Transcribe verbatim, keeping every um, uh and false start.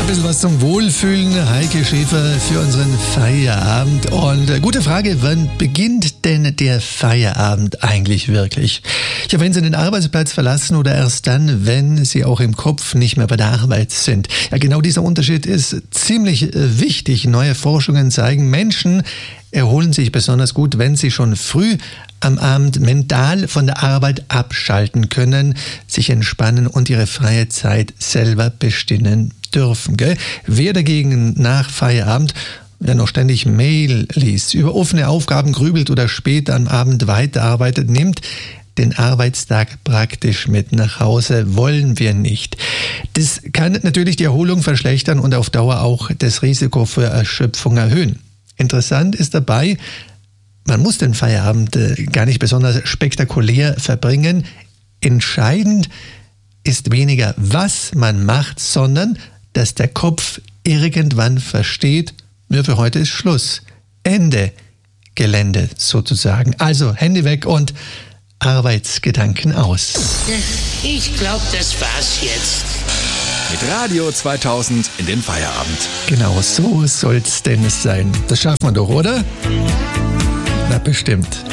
Ein bisschen was zum Wohlfühlen. Heike Schäfer für unseren Feierabend. Und äh, gute Frage, wann beginnt denn der Feierabend eigentlich wirklich? Ja, wenn Sie den Arbeitsplatz verlassen oder erst dann, wenn Sie auch im Kopf nicht mehr bei der Arbeit sind. Ja, genau dieser Unterschied ist ziemlich äh, wichtig. Neue Forschungen zeigen, Menschen erholen sich besonders gut, wenn sie schon früh am Abend mental von der Arbeit abschalten können, sich entspannen und ihre freie Zeit selber bestimmen dürfen. Gell? Wer dagegen nach Feierabend ja noch ständig Mail liest, über offene Aufgaben grübelt oder spät am Abend weiterarbeitet, nimmt den Arbeitstag praktisch mit nach Hause, wollen wir nicht. Das kann natürlich die Erholung verschlechtern und auf Dauer auch das Risiko für Erschöpfung erhöhen. Interessant ist dabei, man muss den Feierabend äh, gar nicht besonders spektakulär verbringen. Entscheidend ist weniger, was man macht, sondern dass der Kopf irgendwann versteht, ja, für heute ist Schluss. Ende Gelände sozusagen. Also Hände weg und Arbeitsgedanken aus. Ich glaube, das war's jetzt. Mit Radio zweitausend in den Feierabend. Genau, so soll's denn sein. Das schafft man doch, oder? Na, bestimmt.